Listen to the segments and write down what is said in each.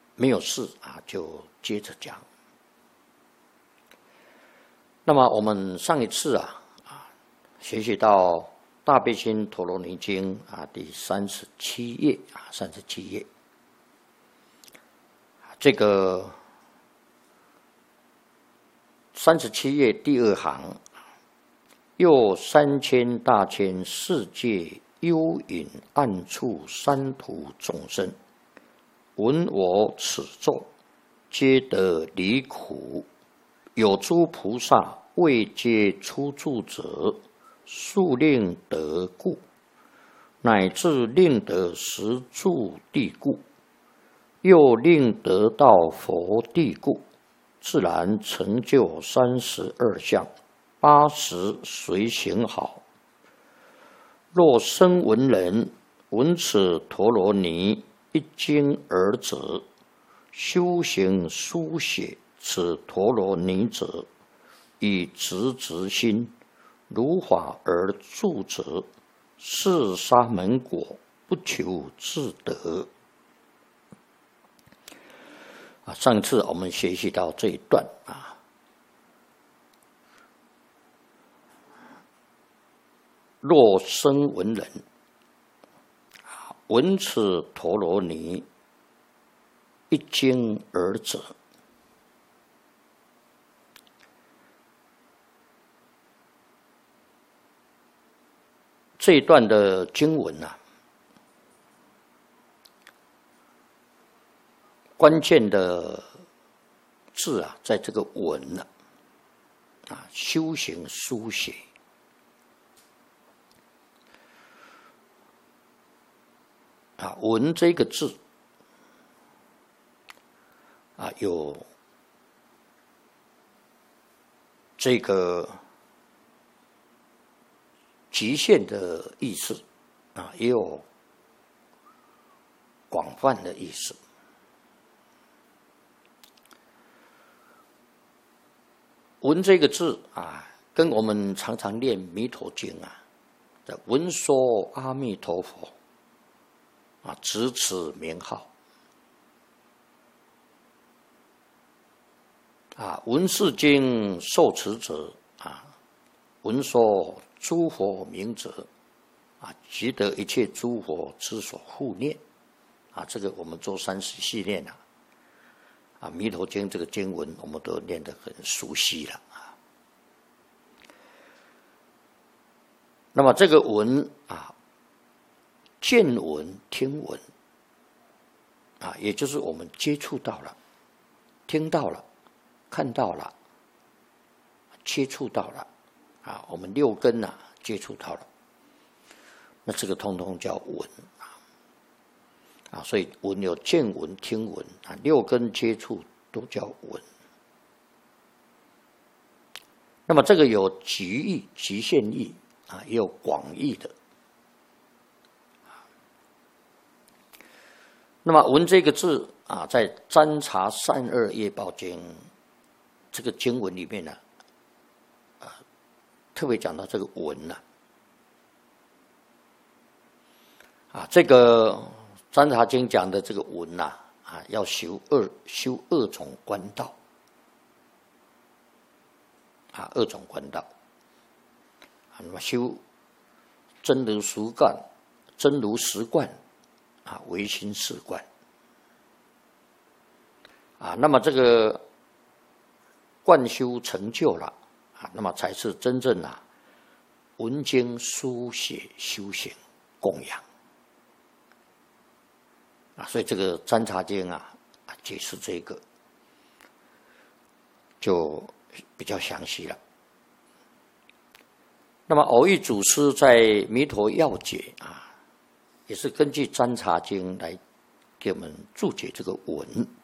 没有事啊，就接着讲。那么我们上一次学习到《大悲心陀罗尼经》第37页37页，这个37页第2行，又3000大千世界幽隐暗处三途众生，闻我此咒，皆得离苦。有诸菩萨未皆出住者，速令得故，乃至令得实住地故，又令得到佛地故，自然成就32相，80随行好。若生闻人闻此陀罗尼一经而者，修行书写此陀罗尼者，以直心如法而住者，是沙门果，不求自得。上次我们学习到这一段若生闻人闻此陀罗尼一经而者，这一段的经文关键的字在这个闻修行书写。闻这个字有这个极限的意思也有广泛的意思。闻这个字跟我们常常念弥陀经的闻说阿弥陀佛执此名号闻是经受持者闻说诸佛名者即得一切诸佛之所护念这个我们做30系念弥陀经这个经文我们都念得很熟悉了那么这个闻见闻听闻也就是我们接触到了，听到了，看到了，接触到了我们6根接触到了，那这个通通叫闻所以闻有见闻听闻6根接触都叫闻。那么这个有极义极限义也有广义的。那么闻这个字在占察善恶业报经这个经文里面特别讲到这个闻这个占察经讲的这个闻要修2种观道2种观道那么修真如实观、真如实观唯心是观那么这个观修成就了那么才是真正闻经书写修行供养所以这个占察经解释这个就比较详细了。那么偶益祖师在《弥陀要解》也是根据占察经来给我们注解这个闻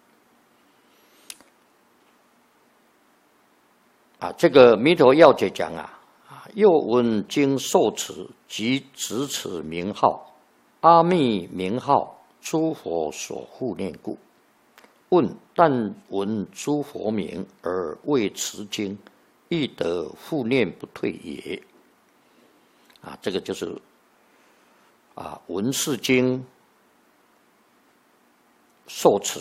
这个《弥陀要解》讲又闻经受持即执此名号，阿弥名号，诸佛所护念故。问但闻诸佛名而未持经，亦得护念不退也。这个就是闻是经受持